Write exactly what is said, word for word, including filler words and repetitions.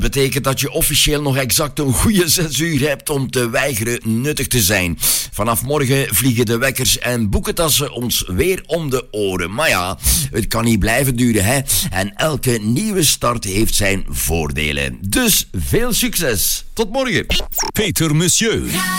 Betekent dat je officieel nog exact een goede zes uur hebt om te weigeren nuttig te zijn. Vanaf morgen vliegen de wekkers en boekentassen ons weer om de oren. Maar ja, het kan niet blijven duren, hè. En elke nieuwe start heeft zijn voordelen. Dus veel succes. Tot morgen. Peter Monsieur.